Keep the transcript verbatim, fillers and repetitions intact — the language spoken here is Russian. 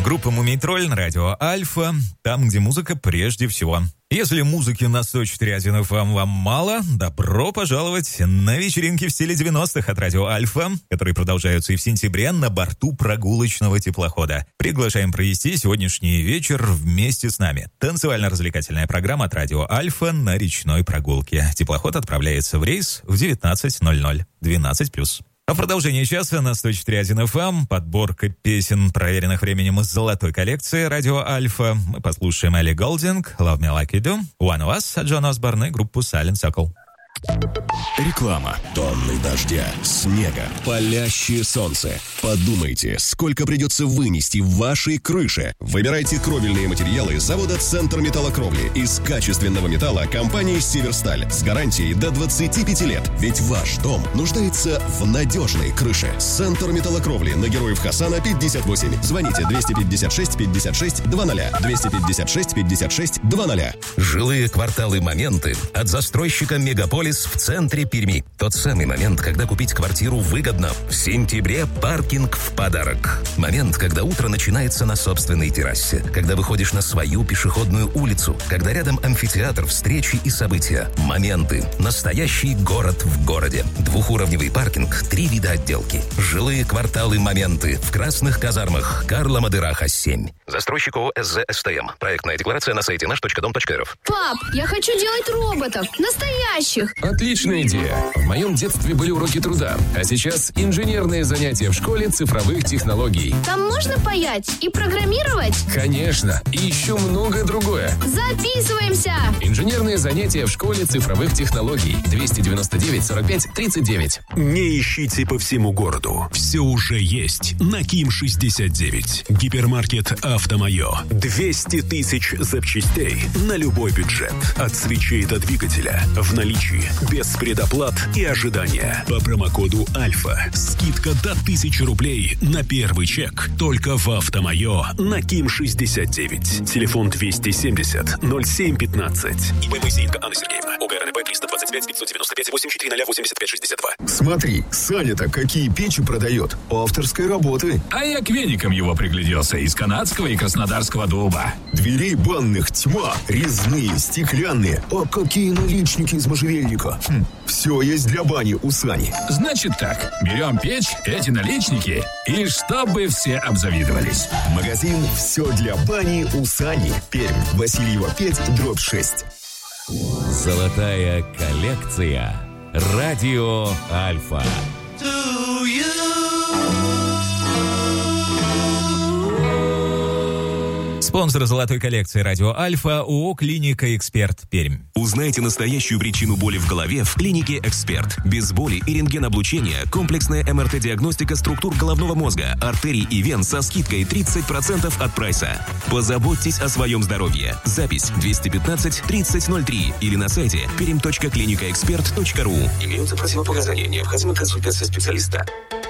Группа «Мумий Тролль» на радио «Альфа», там, где музыка прежде всего. Если музыки на сто четыре один эф эм вам мало, добро пожаловать на вечеринки в стиле девяностых от радио «Альфа», которые продолжаются и в сентябре на борту прогулочного теплохода. Приглашаем провести сегодняшний вечер вместе с нами. Танцевально-развлекательная программа от радио «Альфа» на речной прогулке. Теплоход отправляется в рейс в девятнадцать ноль ноль, двенадцать плюс. А в продолжении часа на сто четыре один эф эм подборка песен, проверенных временем из золотой коллекции радио «Альфа». Мы послушаем Элли Голдинг, «Love Me Like You Do», «One of Us» от Джона Осборна и группу Silent Circle. Реклама. Тонны дождя, снега, палящее солнце. Подумайте, сколько придется вынести в вашей крыше. Выбирайте кровельные материалы завода «Центр металлокровли» из качественного металла компании «Северсталь» с гарантией до двадцати пяти лет. Ведь ваш дом нуждается в надежной крыше. «Центр металлокровли» на Героев Хасана пятьдесят восемь. Звоните двести пятьдесят шесть пятьдесят шесть двадцать. двести пятьдесят шесть пятьдесят шесть двадцать. Жилые кварталы «Моменты» от застройщика «Мегаполис» в центре Перми. Тот самый момент, когда купить квартиру выгодно. В сентябре паркинг в подарок. Момент, когда утро начинается на собственной террасе. Когда выходишь на свою пешеходную улицу. Когда рядом амфитеатр, встречи и события. Моменты. Настоящий город в городе. Двухуровневый паркинг, три вида отделки. Жилые кварталы «Моменты» в Красных казармах. Карла Мадыраха, семь. Застройщик ООО «эс зэ эс тэ эм». Проектная декларация на сайте наш точка дом точка эр эф. Пап, я хочу делать роботов. Настоящих. Отличная идея. В моем детстве были уроки труда, а сейчас инженерные занятия в школе цифровых технологий. Там можно паять и программировать? Конечно. И еще многое другое. Записываемся! Инженерные занятия в школе цифровых технологий. двести девяносто девять сорок пять тридцать девять. Не ищите по всему городу. Все уже есть на Ким шестьдесят девять. Гипермаркет «Автомойо». двести тысяч запчастей на любой бюджет. От свечей до двигателя. В наличии. Без предоплат и ожидания. По промокоду «Альфа». Скидка до тысячи рублей на первый чек. Только в «Автомойо» на Ким шестьдесят девять. Телефон двести семьдесят ноль семь пятнадцать. ИП Моисеенко Анна Сергеевна. ОГРНП триста двадцать пять пятьсот девяносто пять восемьдесят четыре ноль восемьдесят пять шестьдесят два. Смотри, Саня-то какие печи продает. Авторской работы. А я к веникам его пригляделся. Из канадского и краснодарского дуба. Дверей банных тьма. Резные, стеклянные. А какие наличники из можжевельника. Хм, все есть для бани у Сани. Значит так, берем печь, эти наличники, и чтобы все обзавидовались. Магазин «Все для бани» у Сани. Пермь. Васильева пять, дробь шесть. Золотая коллекция. Радио «Альфа». Спонсор золотой коллекции радио «Альфа» ООО «Клиника Эксперт» Пермь. Узнайте настоящую причину боли в голове в клинике «Эксперт». Без боли и рентгеноблучения комплексная эм эр тэ-диагностика структур головного мозга, артерий и вен со скидкой тридцать процентов от прайса. Позаботьтесь о своем здоровье. Запись двести пятнадцать тридцать ноль три или на сайте пермь точка клиника эксперт точка ру. Имеются противопоказания. Необходима консультация специалиста.